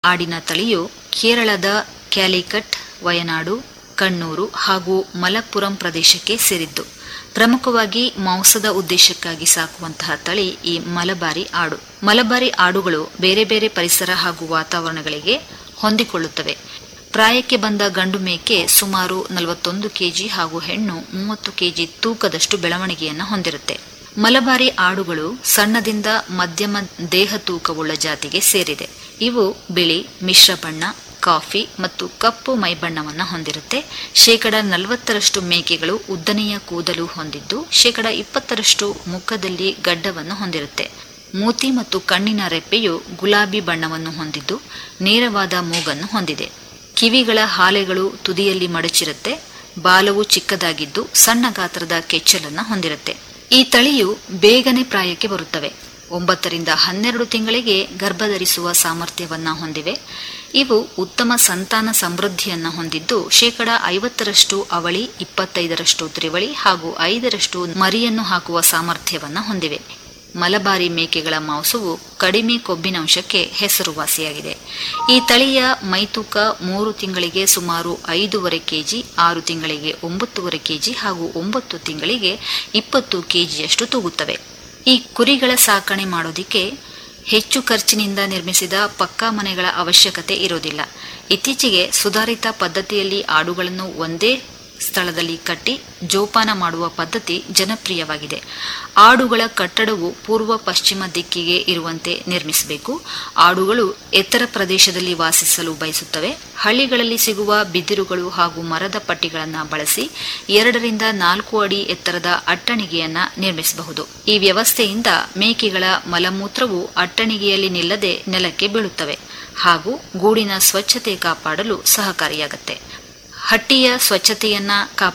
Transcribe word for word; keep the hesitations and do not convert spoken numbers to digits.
ಆಡಿನ ತಳಿಯು ಕೇರಳದ ಕ್ಯಾಲಿಕಟ್, ವಯನಾಡು, ಕಣ್ಣೂರು ಹಾಗೂ ಮಲಪ್ಪುರಂ ಪ್ರದೇಶಕ್ಕೆ ಸೇರಿದ್ದು. ಪ್ರಮುಖವಾಗಿ ಮಾಂಸದ ಉದ್ದೇಶಕ್ಕಾಗಿ ಸಾಕುವಂತಹ ತಳಿ ಈ ಮಲಬಾರಿ ಆಡು. ಮಲಬಾರಿ ಆಡುಗಳು ಬೇರೆ ಬೇರೆ ಪರಿಸರ ಹಾಗೂ ವಾತಾವರಣಗಳಿಗೆ ಹೊಂದಿಕೊಳ್ಳುತ್ತವೆ. ಪ್ರಾಯಕ್ಕೆ ಬಂದ ಗಂಡು ಮೇಕೆ ಸುಮಾರು ನಲವತ್ತೊಂದು ಕೆಜಿ ಹಾಗೂ ಹೆಣ್ಣು ಮೂವತ್ತು ಕೆಜಿ ತೂಕದಷ್ಟು ಬೆಳವಣಿಗೆಯನ್ನು ಹೊಂದಿರುತ್ತೆ. ಮಲಬಾರಿ ಆಡುಗಳು ಸಣ್ಣದಿಂದ ಮಧ್ಯಮ ದೇಹ ತೂಕವುಳ್ಳ ಜಾತಿಗೆ ಸೇರಿದೆ. ಇವು ಬಿಳಿ, ಮಿಶ್ರ ಬಣ್ಣ, ಕಾಫಿ ಮತ್ತು ಕಪ್ಪು ಮೈಬಣ್ಣವನ್ನು ಹೊಂದಿರುತ್ತೆ. ಶೇಕಡ ನಲವತ್ತರಷ್ಟು ಮೇಕೆಗಳು ಉದ್ದನೆಯ ಕೂದಲು ಹೊಂದಿದ್ದು, ಶೇಕಡ ಇಪ್ಪತ್ತರಷ್ಟು ಮುಖದಲ್ಲಿ ಗಡ್ಡವನ್ನು ಹೊಂದಿರುತ್ತೆ. ಮೂತಿ ಮತ್ತು ಕಣ್ಣಿನ ರೆಪ್ಪೆಯು ಗುಲಾಬಿ ಬಣ್ಣವನ್ನು ಹೊಂದಿದ್ದು, ನೇರವಾದ ಮೂಗನ್ನು ಹೊಂದಿದೆ. ಕಿವಿಗಳ ಹಾಲೆಗಳು ತುದಿಯಲ್ಲಿ ಮಡಚಿರುತ್ತೆ. ಬಾಲವು ಚಿಕ್ಕದಾಗಿದ್ದು ಸಣ್ಣ ಗಾತ್ರದ ಕೆಚ್ಚಲನ್ನು ಹೊಂದಿರುತ್ತೆ. ಈ ತಳಿಯು ಬೇಗನೆ ಪ್ರಾಯಕ್ಕೆ ಬರುತ್ತವೆ. ಒಂಬತ್ತರಿಂದ ಹನ್ನೆರಡು ತಿಂಗಳಿಗೆ ಗರ್ಭಧರಿಸುವ ಸಾಮರ್ಥ್ಯವನ್ನ ಹೊಂದಿವೆ. ಇವು ಉತ್ತಮ ಸಂತಾನ ಸಮೃದ್ಧಿಯನ್ನ ಹೊಂದಿದ್ದು, ಶೇಕಡ ಐವತ್ತರಷ್ಟು ಅವಳಿ, ಇಪ್ಪತ್ತೈದರಷ್ಟು ತ್ರಿವಳಿ ಹಾಗೂ ಐದರಷ್ಟು ಮರಿಯನ್ನು ಹಾಕುವ ಸಾಮರ್ಥ್ಯವನ್ನ ಹೊಂದಿವೆ. ಮಲಬಾರಿ ಮೇಕೆಗಳ ಮಾಂಸವು ಕಡಿಮೆ ಕೊಬ್ಬಿನಂಶಕ್ಕೆ ಹೆಸರುವಾಸಿಯಾಗಿದೆ. ಈ ತಳಿಯ ಮೈತೂಕ ಮೂರು ತಿಂಗಳಿಗೆ ಸುಮಾರು ಐದೂವರೆ ಕೆಜಿ, ಆರು ತಿಂಗಳಿಗೆ ಒಂಬತ್ತೂವರೆ ಕೆಜಿ ಹಾಗೂ ಒಂಬತ್ತು ತಿಂಗಳಿಗೆ ಇಪ್ಪತ್ತು ಕೆಜಿಯಷ್ಟು ತೂಗುತ್ತವೆ. ಈ ಕುರಿಗಳ ಸಾಕಣೆ ಮಾಡೋದಿಕ್ಕೆ ಹೆಚ್ಚು ಖರ್ಚಿನಿಂದ ನಿರ್ಮಿಸಿದ ಪಕ್ಕಾ ಮನೆಗಳ ಅವಶ್ಯಕತೆ ಇರೋದಿಲ್ಲ. ಇತ್ತೀಚೆಗೆ ಸುಧಾರಿತ ಪದ್ಧತಿಯಲ್ಲಿ ಆಡುಗಳನ್ನು ಒಂದೇ ಸ್ಥಳದಲ್ಲಿ ಕಟ್ಟಿ ಜೋಪಾನ ಮಾಡುವ ಪದ್ಧತಿ ಜನಪ್ರಿಯವಾಗಿದೆ. ಆಡುಗಳ ಕಟ್ಟಡವು ಪೂರ್ವ ಪಶ್ಚಿಮ ದಿಕ್ಕಿಗೆ ಇರುವಂತೆ ನಿರ್ಮಿಸಬೇಕು. ಆಡುಗಳು ಎತ್ತರ ಪ್ರದೇಶದಲ್ಲಿ ವಾಸಿಸಲು ಬಯಸುತ್ತವೆ. ಹಳ್ಳಿಗಳಲ್ಲಿ ಸಿಗುವ ಬಿದಿರುಗಳು ಹಾಗೂ ಮರದ ಪಟ್ಟಿಗಳನ್ನು ಬಳಸಿ ಎರಡರಿಂದ ನಾಲ್ಕು ಅಡಿ ಎತ್ತರದ ಅಟ್ಟಣಿಗೆಯನ್ನ ನಿರ್ಮಿಸಬಹುದು. ಈ ವ್ಯವಸ್ಥೆಯಿಂದ ಮೇಕೆಗಳ ಮಲಮೂತ್ರವು ಅಟ್ಟಣಿಗೆಯಲ್ಲಿ ನಿಲ್ಲದೆ ನೆಲಕ್ಕೆ ಬೀಳುತ್ತವೆ ಹಾಗೂ ಗೂಡಿನ ಸ್ವಚ್ಛತೆ ಕಾಪಾಡಲು ಸಹಕಾರಿಯಾಗುತ್ತೆ. ಹಟ್ಟಿಯ ಸ್ವಚ್ಛತೆಯನ್ನ ಕಾಪಾಡ